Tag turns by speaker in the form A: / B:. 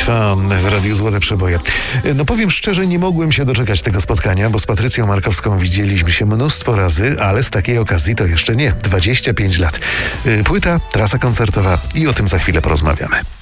A: Bitwa w Radiu Złote Przeboje. No powiem szczerze, nie mogłem się doczekać tego spotkania, bo z Patrycją Markowską widzieliśmy się mnóstwo razy, ale z takiej okazji to jeszcze nie. 25 lat. Płyta, trasa koncertowa i o tym za chwilę porozmawiamy.